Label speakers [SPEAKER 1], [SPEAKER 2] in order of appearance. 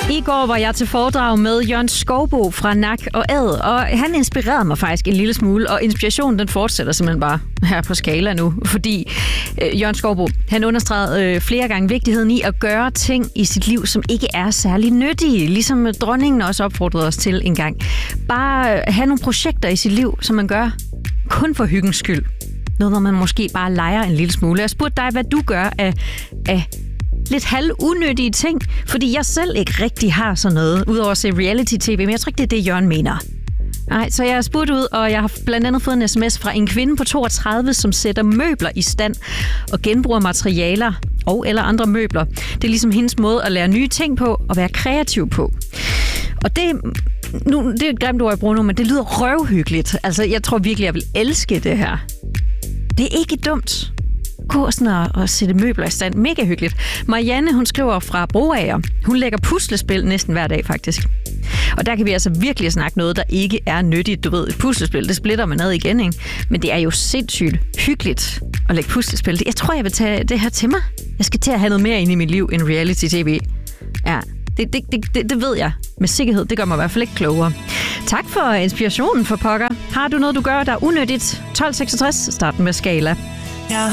[SPEAKER 1] I går var jeg til foredrag med Jørgen Skouboe fra Nak og Ad, og han inspirerede mig faktisk en lille smule, og inspirationen den fortsætter simpelthen bare her på skala nu, fordi Jørgen Skouboe, han understregede flere gange vigtigheden i at gøre ting i sit liv, som ikke er særlig nyttige, ligesom dronningen også opfordrede os til en gang. Bare have nogle projekter i sit liv, som man gør kun for hyggens skyld. Noget, hvor man måske bare leger en lille smule. Jeg spurgte dig, hvad du gør af lidt halvunødige ting, fordi jeg selv ikke rigtig har sådan noget, udover at se reality-tv, men jeg tror ikke, det er det, Jørgen mener. Nej, så jeg har spurgt ud, og jeg har blandt andet fået en sms fra en kvinde på 32, som sætter møbler i stand og genbruger materialer og eller andre møbler. Det er ligesom hendes måde at lære nye ting på og være kreativ på. Og det er et grimt ord, jeg bruger nu, men det lyder røvhyggeligt. Altså, jeg tror virkelig, jeg vil elske det her. Det er ikke dumt. Gå sådan og sætte møbler i stand. Mega hyggeligt. Marianne, hun skriver fra Broager. Hun lægger puslespil næsten hver dag, faktisk. Og der kan vi altså virkelig snakke noget, der ikke er nyttigt. Du ved, et puslespil, det splitter man ad igen, ikke? Men det er jo sindssygt hyggeligt at lægge puslespil. Jeg tror, jeg vil tage det her til mig. Jeg skal til at have noget mere ind i mit liv end reality-tv. Ja, det ved jeg med sikkerhed. Det gør mig i hvert fald ikke klogere. Tak for inspirationen, for pokker. Har du noget, du gør, der er unyttigt? 1266, start med skala.